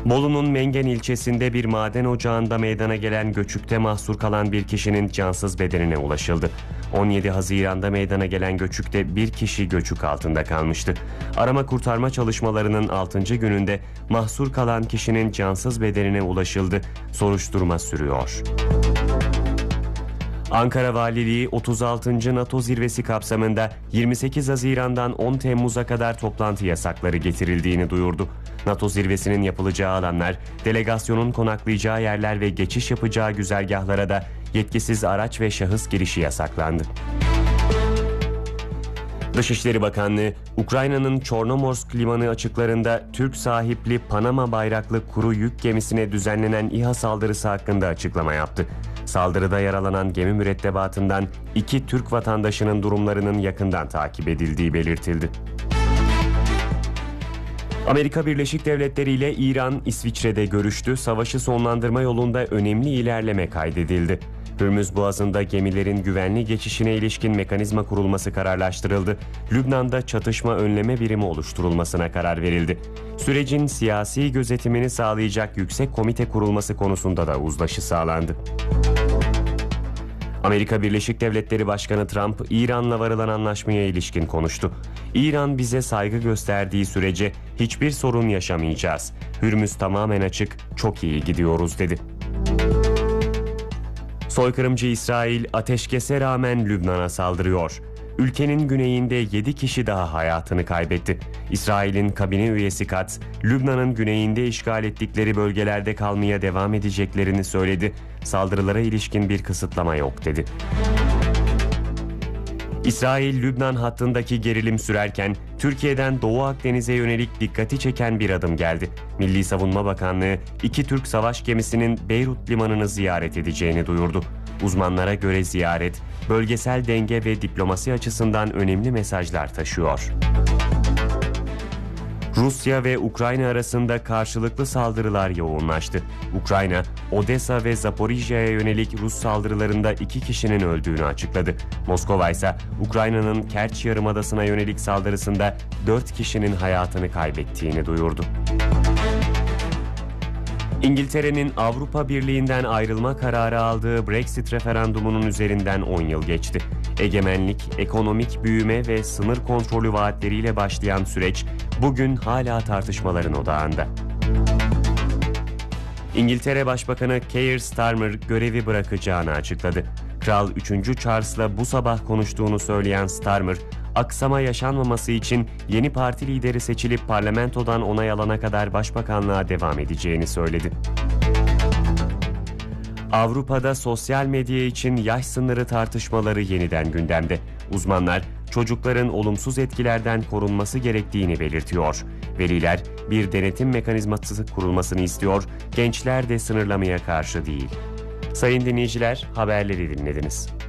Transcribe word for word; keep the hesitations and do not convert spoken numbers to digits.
Bolu'nun Mengen ilçesinde bir maden ocağında meydana gelen göçükte mahsur kalan bir kişinin cansız bedenine ulaşıldı. on yedi Haziran'da meydana gelen göçükte bir kişi göçük altında kalmıştı. Arama kurtarma çalışmalarının altıncı gününde mahsur kalan kişinin cansız bedenine ulaşıldı. Soruşturma sürüyor. Ankara Valiliği otuz altıncı NATO zirvesi kapsamında yirmi sekiz Haziran'dan on Temmuz'a kadar toplantı yasakları getirildiğini duyurdu. NATO zirvesinin yapılacağı alanlar, delegasyonun konaklayacağı yerler ve geçiş yapacağı güzergahlara da yetkisiz araç ve şahıs girişi yasaklandı. Dışişleri Bakanlığı, Ukrayna'nın Çornomorsk limanı açıklarında Türk sahipli Panama bayraklı kuru yük gemisine düzenlenen İHA saldırısı hakkında açıklama yaptı. Saldırıda yaralanan gemi mürettebatından iki Türk vatandaşının durumlarının yakından takip edildiği belirtildi. Amerika Birleşik Devletleri ile İran, İsviçre'de görüştü. Savaşı sonlandırma yolunda önemli ilerleme kaydedildi. Hürmüz Boğazı'nda gemilerin güvenli geçişine ilişkin mekanizma kurulması kararlaştırıldı. Lübnan'da çatışma önleme birimi oluşturulmasına karar verildi. Sürecin siyasi gözetimini sağlayacak yüksek komite kurulması konusunda da uzlaşı sağlandı. Amerika Birleşik Devletleri Başkanı Trump, İran'la varılan anlaşmaya ilişkin konuştu. İran bize saygı gösterdiği sürece hiçbir sorun yaşamayacağız. Hürmüz tamamen açık, çok iyi gidiyoruz dedi. Soykırımcı İsrail ateşkese rağmen Lübnan'a saldırıyor. Ülkenin güneyinde yedi kişi daha hayatını kaybetti. İsrail'in kabine üyesi Katz, Lübnan'ın güneyinde işgal ettikleri bölgelerde kalmaya devam edeceklerini söyledi. Saldırılara ilişkin bir kısıtlama yok dedi. İsrail, Lübnan hattındaki gerilim sürerken Türkiye'den Doğu Akdeniz'e yönelik dikkati çeken bir adım geldi. Milli Savunma Bakanlığı iki Türk savaş gemisinin Beyrut limanını ziyaret edeceğini duyurdu. Uzmanlara göre ziyaret, bölgesel denge ve diplomasi açısından önemli mesajlar taşıyor. Rusya ve Ukrayna arasında karşılıklı saldırılar yoğunlaştı. Ukrayna, Odessa ve Zaporijya'ya yönelik Rus saldırılarında iki kişinin öldüğünü açıkladı. Moskova ise Ukrayna'nın Kerç Yarımadası'na yönelik saldırısında dört kişinin hayatını kaybettiğini duyurdu. İngiltere'nin Avrupa Birliği'nden ayrılma kararı aldığı Brexit referandumunun üzerinden on yıl geçti. Egemenlik, ekonomik büyüme ve sınır kontrolü vaatleriyle başlayan süreç bugün hala tartışmaların odağında. İngiltere Başbakanı Keir Starmer görevi bırakacağını açıkladı. Kral üçüncü Charles'la bu sabah konuştuğunu söyleyen Starmer, aksama yaşanmaması için yeni parti lideri seçilip parlamentodan onay alana kadar başbakanlığa devam edeceğini söyledi. Avrupa'da sosyal medya için yaş sınırı tartışmaları yeniden gündemde. Uzmanlar çocukların olumsuz etkilerden korunması gerektiğini belirtiyor. Veliler bir denetim mekanizması kurulmasını istiyor, gençler de sınırlamaya karşı değil. Sayın dinleyiciler, haberleri dinlediniz.